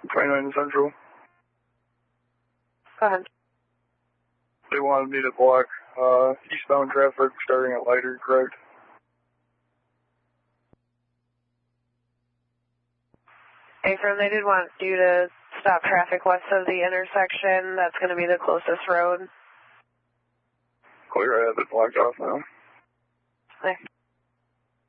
29 Central. Go ahead. They wanted me to block eastbound traffic starting at Leiter, correct? Affirm, they did want you to stop traffic west of the intersection. That's going to be the closest road. Clear, I have it blocked off now. Okay.